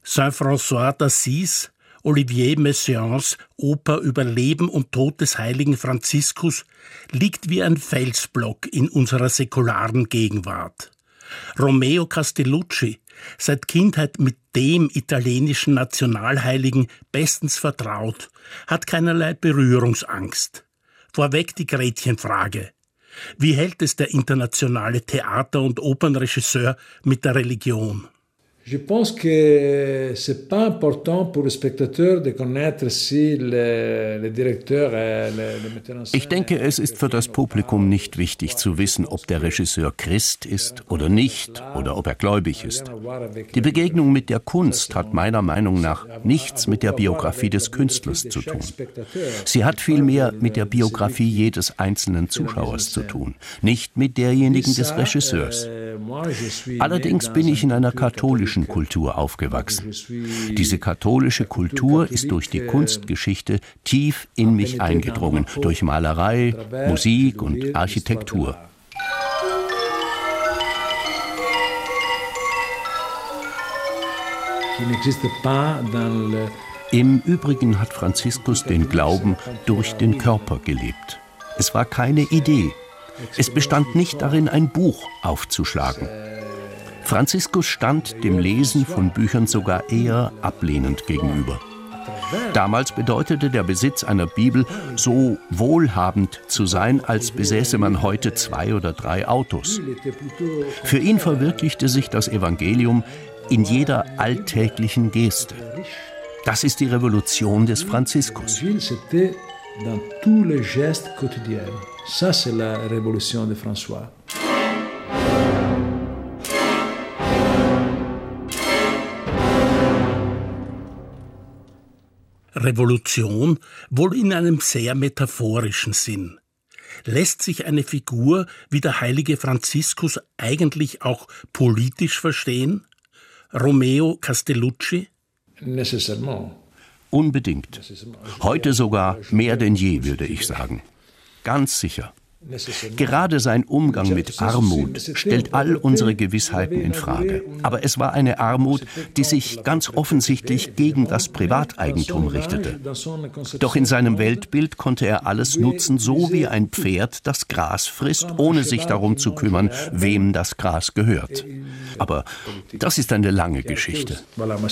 Saint-François d'Assise, Olivier Messiaens Oper über Leben und Tod des heiligen Franziskus liegt wie ein Felsblock in unserer säkularen Gegenwart. Romeo Castellucci, seit Kindheit mit dem italienischen Nationalheiligen bestens vertraut, hat keinerlei Berührungsangst. Vorweg die Gretchenfrage. Wie hält es der internationale Theater- und Opernregisseur mit der Religion? Je pense que c'est pas important pour le spectateur de connaître si le directeur le metteur en scène. Ich denke, es ist für das Publikum nicht wichtig zu wissen, ob der Regisseur Christ ist oder nicht oder ob er gläubig ist. Die Begegnung mit der Kunst hat meiner Meinung nach nichts mit der Biografie des Künstlers zu tun. Sie hat vielmehr mit der Biografie jedes einzelnen Zuschauers zu tun, nicht mit derjenigen des Regisseurs. Allerdings bin ich in einer katholischen Kultur aufgewachsen. Diese katholische Kultur ist durch die Kunstgeschichte tief in mich eingedrungen, durch Malerei, Musik und Architektur. Im Übrigen hat Franziskus den Glauben durch den Körper gelebt. Es war keine Idee. Es bestand nicht darin, ein Buch aufzuschlagen. Franziskus stand dem Lesen von Büchern sogar eher ablehnend gegenüber. Damals bedeutete der Besitz einer Bibel, so wohlhabend zu sein, als besäße man heute 2 oder 3 Autos. Für ihn verwirklichte sich das Evangelium in jeder alltäglichen Geste. Das ist die Revolution des Franziskus. Dans tous les gestes quotidiens. Ça, c'est la révolution de François. Revolution wohl in einem sehr metaphorischen Sinn. Lässt sich eine Figur wie der heilige Franziskus eigentlich auch politisch verstehen? Romeo Castellucci? Nécessairement. Unbedingt. Heute sogar mehr denn je, würde ich sagen. Ganz sicher. Gerade sein Umgang mit Armut stellt all unsere Gewissheiten in Frage. Aber es war eine Armut, die sich ganz offensichtlich gegen das Privateigentum richtete. Doch in seinem Weltbild konnte er alles nutzen, so wie ein Pferd das Gras frisst, ohne sich darum zu kümmern, wem das Gras gehört. Aber das ist eine lange Geschichte.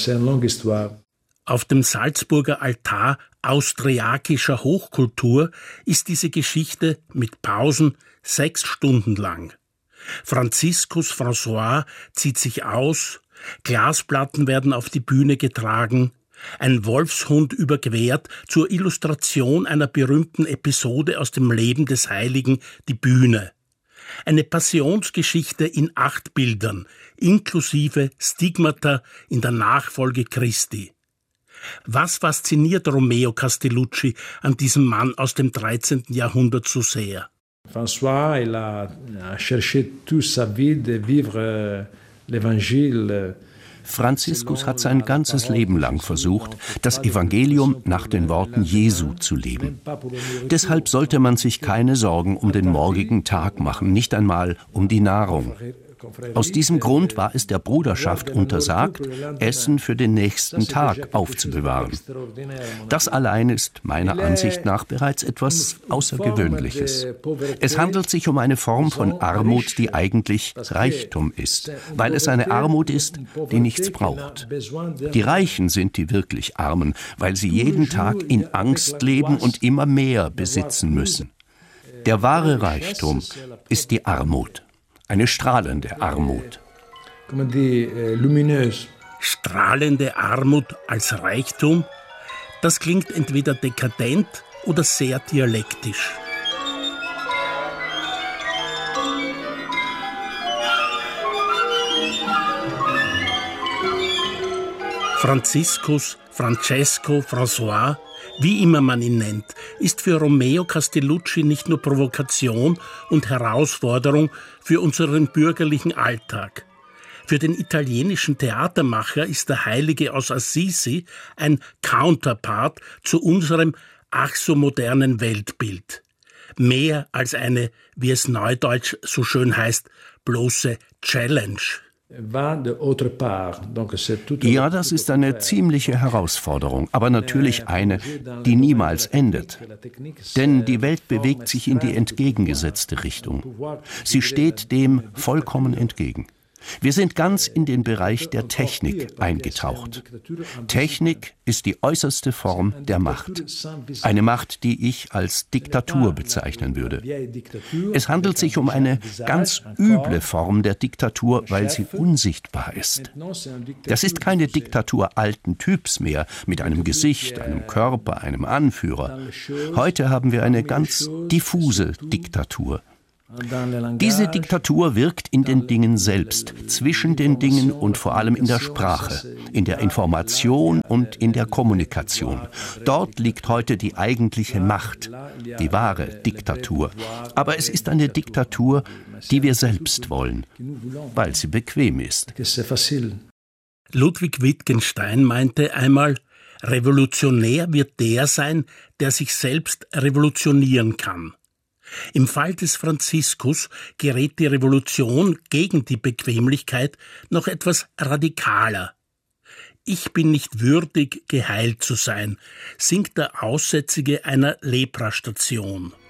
Auf dem Salzburger Altar austriakischer Hochkultur ist diese Geschichte mit Pausen 6 Stunden lang. Franziskus François zieht sich aus, Glasplatten werden auf die Bühne getragen, ein Wolfshund überquert zur Illustration einer berühmten Episode aus dem Leben des Heiligen die Bühne. Eine Passionsgeschichte in 8 Bildern, inklusive Stigmata in der Nachfolge Christi. Was fasziniert Romeo Castellucci an diesem Mann aus dem 13. Jahrhundert so sehr? François, il a cherché toute sa vie de vivre l'évangile. Franziskus hat sein ganzes Leben lang versucht, das Evangelium nach den Worten Jesu zu leben. Deshalb sollte man sich keine Sorgen um den morgigen Tag machen, nicht einmal um die Nahrung. Aus diesem Grund war es der Bruderschaft untersagt, Essen für den nächsten Tag aufzubewahren. Das allein ist meiner Ansicht nach bereits etwas Außergewöhnliches. Es handelt sich um eine Form von Armut, die eigentlich Reichtum ist, weil es eine Armut ist, die nichts braucht. Die Reichen sind die wirklich Armen, weil sie jeden Tag in Angst leben und immer mehr besitzen müssen. Der wahre Reichtum ist die Armut. Eine strahlende Armut. Strahlende Armut als Reichtum? Das klingt entweder dekadent oder sehr dialektisch. Franziskus, Francesco, François, wie immer man ihn nennt, ist für Romeo Castellucci nicht nur Provokation und Herausforderung für unseren bürgerlichen Alltag. Für den italienischen Theatermacher ist der Heilige aus Assisi ein Counterpart zu unserem ach so modernen Weltbild. Mehr als eine, wie es neudeutsch so schön heißt, bloße Challenge. Ja, das ist eine ziemliche Herausforderung, aber natürlich eine, die niemals endet. Denn die Welt bewegt sich in die entgegengesetzte Richtung. Sie steht dem vollkommen entgegen. Wir sind ganz in den Bereich der Technik eingetaucht. Technik ist die äußerste Form der Macht. Eine Macht, die ich als Diktatur bezeichnen würde. Es handelt sich um eine ganz üble Form der Diktatur, weil sie unsichtbar ist. Das ist keine Diktatur alten Typs mehr, mit einem Gesicht, einem Körper, einem Anführer. Heute haben wir eine ganz diffuse Diktatur. Diese Diktatur wirkt in den Dingen selbst, zwischen den Dingen und vor allem in der Sprache, in der Information und in der Kommunikation. Dort liegt heute die eigentliche Macht, die wahre Diktatur. Aber es ist eine Diktatur, die wir selbst wollen, weil sie bequem ist. Ludwig Wittgenstein meinte einmal, Revolutionär wird der sein, der sich selbst revolutionieren kann. Im Fall des Franziskus gerät die Revolution gegen die Bequemlichkeit noch etwas radikaler. Ich bin nicht würdig, geheilt zu sein, singt der Aussätzige einer Leprastation.